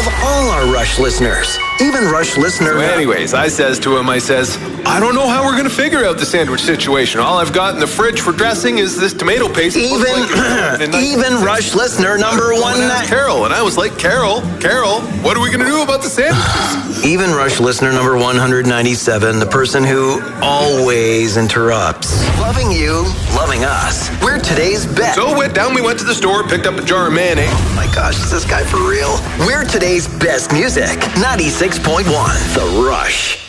of all our Rush listeners. Even Rush listener... So anyways, I says to him, I don't know how we're going to figure out the sandwich situation. All I've got in the fridge for dressing is this tomato paste. Even Rush listener number one... Carol, and I was like, Carol, what are we going to do about the sandwiches? Even Rush listener number 197, the person who always interrupts. Loving you, loving us. We're today's best. So we went to the store, picked up a jar of mayonnaise. Oh my gosh, is this guy for real? We're today's best music. 96.1 The Rush.